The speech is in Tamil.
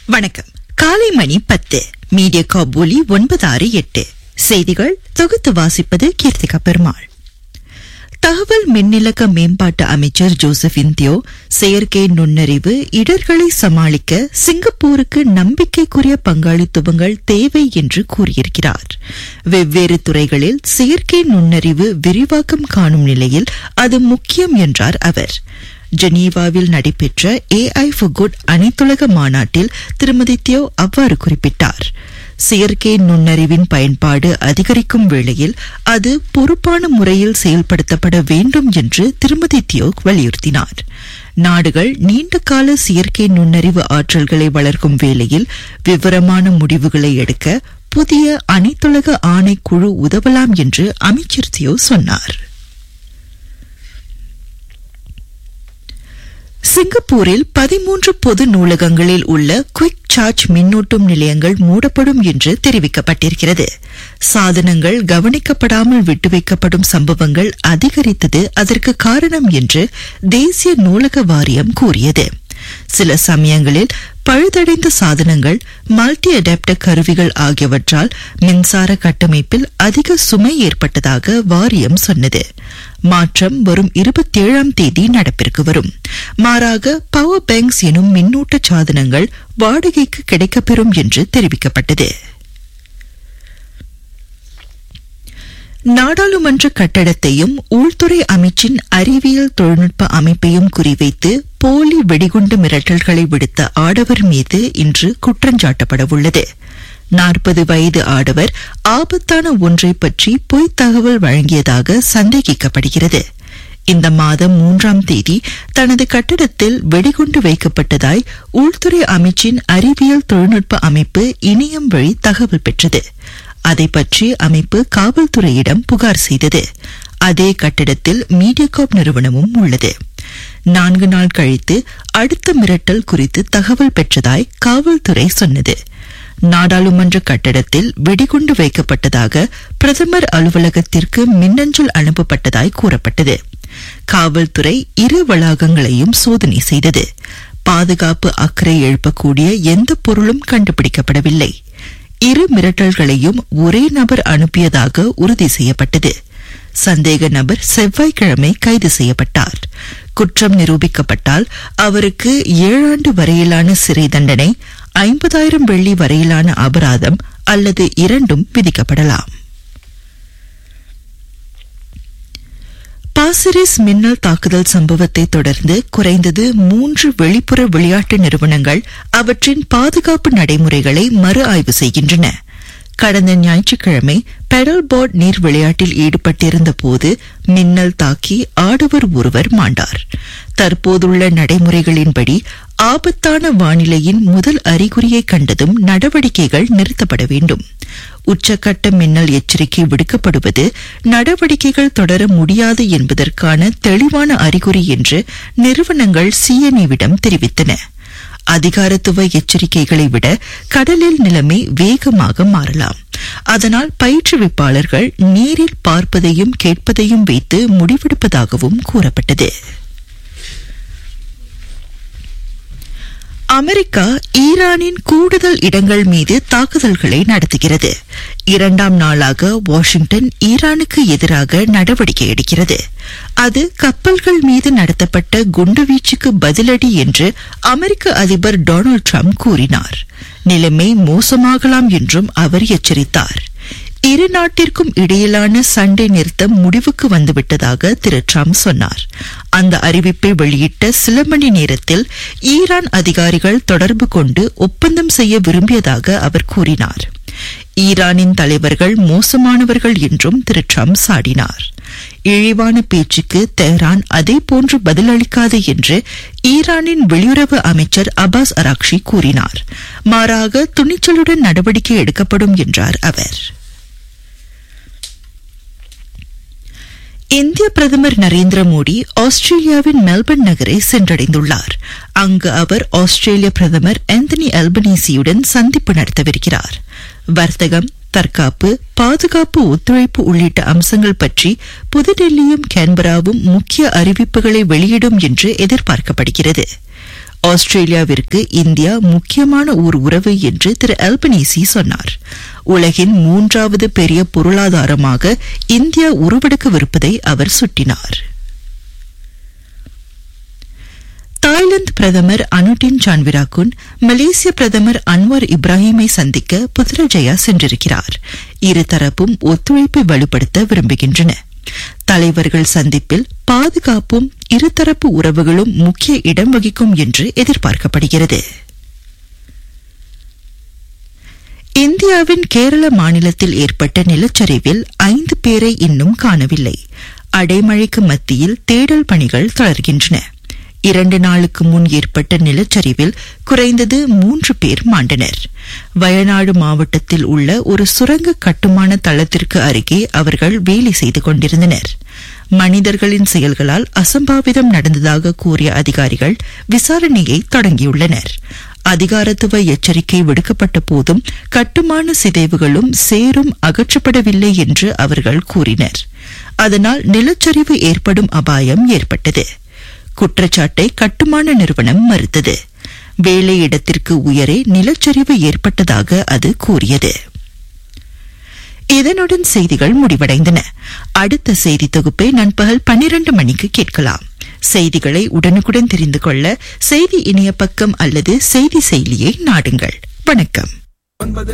வணக்கம். காலை மணி 10. மீடியா காப் ஒலி 968. செய்திகள் தொகுத்து வாசிப்பது கீர்த்திகா பெருமாள். தகவல் மின்னிலக்க மேம்பாட்டு அமைச்சர் ஜோசபின் தியோ செயற்கை நுண்ணறிவு இடர்களை சமாளிக்க சிங்கப்பூருக்கு நம்பிக்கைக்குரிய பங்காளித்துவங்கள் தேவை என்று கூறியிருக்கிறார். வெவ்வேறு துறைகளில் செயற்கை நுண்ணறிவு விரிவாக்கம் காணும் நிலையில் அது முக்கியம் என்றார் அவர். ஜெனீவாவில் நடைபெற்ற AI for Good அனைத்துலக மாநாட்டில் திருமதி தியோ அவ்வாறு குறிப்பிட்டார். செயற்கை நுண்ணறிவின் பயன்பாடு அதிகரிக்கும் வேளையில் அது பொறுப்பான முறையில் செயல்படுத்தப்பட வேண்டும் என்று திருமதி தியோ வலியுறுத்தினார். நாடுகள் நீண்டகால செயற்கை நுண்ணறிவு ஆற்றல்களை வளர்க்கும் வேளையில் விவரமான முடிவுகளை எடுக்க புதிய அனைத்துலக ஆணைக்குழு உதவலாம் என்று அமைச்சர் தியோ சொன்னார். சிங்கப்பூரில் 13 பொது நூலகங்களில் உள்ள குவிக் சார்ஜ் மின்னூட்டும் நிலையங்கள் மூடப்படும் என்று தெரிவிக்கப்பட்டிருக்கிறது. சாதனங்கள் கவனிக்கப்படாமல் விட்டு வைக்கப்படும் சம்பவங்கள் அதிகரித்தது அதற்கு காரணம் என்று தேசிய நூலக வாரியம் கூறியது. சில சமயங்களில் பழுதடைந்த சாதனங்கள், மல்டி அடாப்டர் கருவிகள் ஆகியவற்றால் மின்சார கட்டமைப்பில் அதிக சுமை ஏற்பட்டதாக வாரியம் சொன்னது. மாற்றம் வரும் 27ஆம் தேதி நடப்பிற்கு வரும். மாறாக பவர் பேங்க்ஸ் எனும் மின்னூட்ட சாதனங்கள் வாடகைக்கு கிடைக்கப்பெறும் என்று தெரிவிக்கப்பட்டது. நாடாளுமன்ற கட்டடத்தையும் உள்துறை அமைச்சின் அறிவியல் தொழில்நுட்ப அமைப்பையும் குறிவைத்து போலி வெடிகுண்டு மிரட்டல்களை விடுத்த ஆடவர் மீது இன்று குற்றஞ்சாட்டப்படவுள்ளது. 40 வயது ஆடவர் ஆபத்தான ஒன்றை பற்றி பொய்த் தகவல் வழங்கியதாக சந்தேகிக்கப்படுகிறது. இந்த மாதம் 3ஆம் தேதி தனது கட்டடத்தில் வெடிகுண்டு வைக்கப்பட்டதாய் உள்துறை அமைச்சின் அறிவியல் தொழில்நுட்ப அமைப்பு இணையம் வழி தகவல் பெற்றது. அதை பற்றி அமைப்பு காவல்துறையிடம் புகார் செய்தது. அதே கட்டிடத்தில் மீடியாகாப் நிறுவனமும் உள்ளது. 4 நாள் கழித்து அடுத்த மிரட்டல் குறித்து தகவல் பெற்றதாய் காவல்துறை சொன்னது. நாடாளுமன்ற கட்டடத்தில் வெடிகுண்டு வைக்கப்பட்டதாக பிரதமர் அலுவலகத்திற்கு மின்னஞ்சல் அனுப்பப்பட்டதாய் கூறப்பட்டது. காவல்துறை 2 வளாகங்களையும் சோதனை செய்தது. பாதுகாப்பு அக்கறை எழுப்பக்கூடிய எந்த பொருளும் கண்டுபிடிக்கப்படவில்லை. 2 மிரட்டல்களையும் ஒரே நபர் அனுப்பியதாக உறுதி செய்யப்பட்டது. சந்தேக நபர் செவ்வாய்க்கிழமை கைது செய்யப்பட்டார். குற்றம் நிரூபிக்கப்பட்டால் அவருக்கு 7 ஆண்டு வரையிலான சிறை தண்டனை, 50,000 வெள்ளி வரையிலான அபராதம் அல்லது இரண்டும் விதிக்கப்படலாம். பாசிரிஸ் மின்னல் தாக்குதல் சம்பவத்தை தொடர்ந்து குறைந்தது 3 வெளிப்புற விளையாட்டு நிறுவனங்கள் அவற்றின் பாதுகாப்பு நடைமுறைகளை மறு ஆய்வு செய்கின்றன. கடந்த ஞாயிற்றுக்கிழமை பெடல் போர்ட் நீர் விளையாட்டில் ஈடுபட்டிருந்த போது மின்னல் தாக்கி ஆடவர் ஒருவர் மாண்டார். தற்போதுள்ள நடைமுறைகளின்படி ஆபத்தான வானிலையின் முதல் அறிகுறியை கண்டதும் நடவடிக்கைகள் நிறுத்தப்பட வேண்டும். உச்சக்கட்ட மின்னல் எச்சரிக்கை விடுக்கப்படுவது நடவடிக்கைகள் தொடர முடியாது என்பதற்கான தெளிவான அறிகுறி என்று நிறுவனங்கள் CNA-விடம் தெரிவித்தன. அதிகாரத்துவ எச்சரிக்கைகளை விட கடலில் நிலைமை வேகமாக மாறலாம். அதனால் பயிற்றுவிப்பாளர்கள் நேரில் பார்ப்பதையும் கேட்பதையும் வைத்து முடிவெடுப்பதாகவும் கூறப்பட்டது. அமெரிக்கா ஈரானின் கூடுதல் இடங்கள் மீது தாக்குதல்களை நடத்துகிறது. 2ஆம் நாளாக வாஷிங்டன் ஈரானுக்கு எதிராக நடவடிக்கை எடுக்கிறது. அது கப்பல்கள் மீது நடத்தப்பட்ட குண்டுவீச்சுக்கு பதிலடி என்று அமெரிக்க அதிபர் டொனால்ட் ட்ரம்ப் கூறினார். நிலைமை மோசமாகலாம் என்றும் அவர் எச்சரித்தார். 2 நாட்டிற்கும் இடையிலான சண்டை நிறுத்தம் முடிவுக்கு வந்துவிட்டதாக திரு ட்ரம்ப் சொன்னார். அந்த அறிவிப்பை வெளியிட்ட சில மணி நேரத்தில் ஈரான் அதிகாரிகள் தொடர்பு கொண்டு ஒப்பந்தம் செய்ய விரும்பியதாக அவர் கூறினார். ஈரானின் தலைவர்கள் மோசமானவர்கள் என்றும் திரு ட்ரம்ப் சாடினார். இழிவான பேச்சுக்கு தெஹ்ரான் அதேபோன்று பதிலளிக்காது என்று ஈரானின் வெளியுறவு அமைச்சர் அப்பாஸ் அராக்ஷி கூறினார். மாறாக துணிச்சலுடன் நடவடிக்கை எடுக்கப்படும் என்றார் அவர். இந்திய பிரதமர் நரேந்திர மோடி ஆஸ்திரேலியாவின் மெல்பர்ன் நகரை சென்றடைந்துள்ளார். அங்கு அவர் ஆஸ்திரேலிய பிரதமர் ஆந்தனி அல்பனீசியுடன் சந்திப்பு நடத்தவிருக்கிறார். வர்த்தகம், தற்காப்பு, பாதுகாப்பு ஒத்துழைப்பு உள்ளிட்ட அம்சங்கள் பற்றி புதுடெல்லியும் கேன்பராவும் முக்கிய அறிவிப்புகளை வெளியிடும் என்று எதிர்பார்க்கப்படுகிறது. ஆஸ்திரேலியாவிற்கு இந்தியா முக்கியமான ஒரு உறவு என்று திரு அல்பனீசி சொன்னார். உலகின் 3வது பெரிய பொருளாதாரமாக இந்தியா உருவெடுக்கவிருப்பதை அவர் சுட்டினார். தாய்லாந்து பிரதமர் அனுடின் சான்விராகுன் மலேசிய பிரதமர் அன்வார் இப்ராஹிமை சந்திக்க புத்ரஜயா சென்றிருக்கிறார். இருதரப்பும் ஒத்துழைப்பை வலுப்படுத்த விரும்புகின்றன. தலைவர்கள் சந்திப்பில் பாதுகாப்பும் இருதரப்பு உறவுகளும் முக்கிய இடம் வகிக்கும் என்று எதிர்பார்க்கப்படுகிறது. இந்தியாவின் கேரள மாநிலத்தில் ஏற்பட்ட நிலச்சரிவில் 5 பேரை இன்னும் காணவில்லை. அடைமழைக்கு மத்தியில் தேடல் பணிகள் தொடர்கின்றன. 2 நாளுக்கு முன் ஏற்பட்ட நிலச்சரிவில் குறைந்தது 3 பேர் மாண்டனர். வயநாடு மாவட்டத்தில் உள்ள ஒரு சுரங்க கட்டுமான தளத்திற்கு அருகே அவர்கள் வேலை செய்து கொண்டிருந்தனர். மனிதர்களின் செயல்களால் அசம்பாவிதம் நடந்ததாக கூறிய அதிகாரிகள் விசாரணையை தொடங்கியுள்ளனர். அதிகாரத்துவ எச்சரிக்கை விடுக்கப்பட்ட போதும் கட்டுமான சிதைவுகளும் சேரும் அகற்றப்படவில்லை என்று அவர்கள் கூறினர். அதனால் நிலச்சரிவு ஏற்படும் அபாயம் ஏற்பட்டது. குற்றச்சாட்டை கட்டுமான நிறுவனம் மறுத்தது. வேலையிடத்திற்கு உயரே நிலச்சரிவு ஏற்பட்டதாக அது கூறியது. இதனுடன் செய்திகள் முடிவடைந்தன. அடுத்த செய்தி தொகுப்பை நண்பகல் 12 மணிக்கு கேட்கலாம். செய்திகளை உடனுக்குடன் தெரிந்து கொள்ள செய்தி இணைய பக்கம் அல்லது செய்தி செயலியை நாடுங்கள். வணக்கம்.